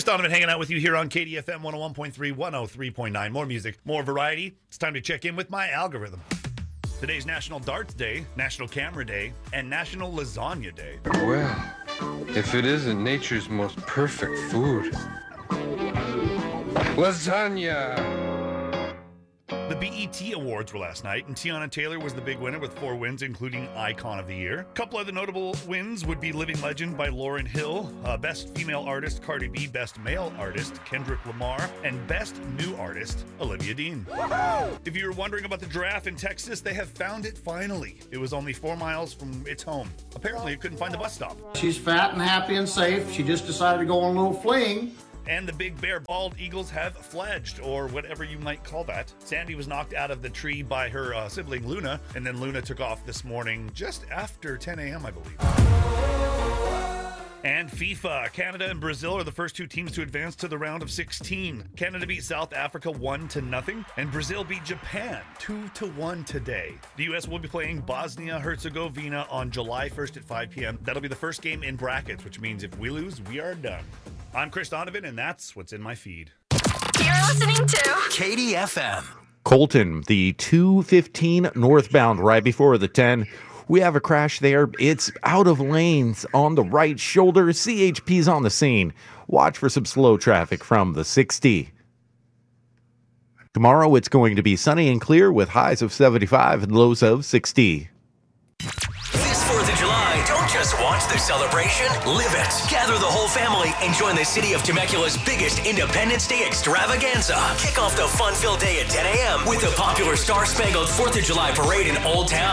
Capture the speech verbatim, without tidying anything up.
Donovan hanging out with you here on K D F M one oh one point three, one oh three point nine. More music, more variety. It's time to check in with my algorithm. Today's National Darts Day, National Camera Day, and National Lasagna Day. Well, if it isn't nature's most perfect food. Lasagna! The B E T Awards were last night, and Tiana Taylor was the big winner with four wins, including Icon of the Year. A couple other notable wins would be Living Legend by Lauryn Hill, uh, Best Female Artist Cardi B, Best Male Artist Kendrick Lamar, and Best New Artist Olivia Dean. Woo-hoo! If you were wondering about the giraffe in Texas, they have found it finally. It was only four miles from its home. Apparently, it couldn't find the bus stop. She's fat and happy and safe. She just decided to go on a little fling. And the Big Bear bald eagles have fledged, or whatever you might call that. Sandy was knocked out of the tree by her uh, sibling Luna, and then Luna took off this morning just after ten a.m., I believe. And FIFA, Canada and Brazil are the first two teams to advance to the round of sixteen. Canada beat South Africa one to nothing, and Brazil beat Japan two to one today. The U S will be playing Bosnia-Herzegovina on July first at five p.m. That'll be the first game in brackets, which means if we lose, we are done. I'm Chris Donovan, and that's what's in my feed. You're listening to K D F M. Colton, the two fifteen northbound right before the ten. We have a crash there. It's out of lanes on the right shoulder. C H P's on the scene. Watch for some slow traffic from the sixty. Tomorrow it's going to be sunny and clear with highs of seventy-five and lows of sixty. This fourth of July, don't just watch the celebration, live it. Gather the whole family and join the city of Temecula's biggest Independence Day extravaganza. Kick off the fun-filled day at ten a.m. with the popular Star Spangled fourth of July parade in Old Town.